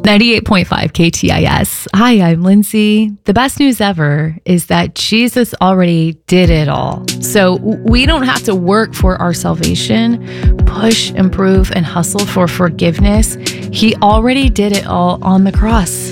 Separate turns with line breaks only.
98.5 KTIS. Hi, I'm Lindsay. The best news ever is that Jesus already did it all. So we don't have to work for our salvation, push, improve, and hustle for forgiveness. He already did it all on the cross.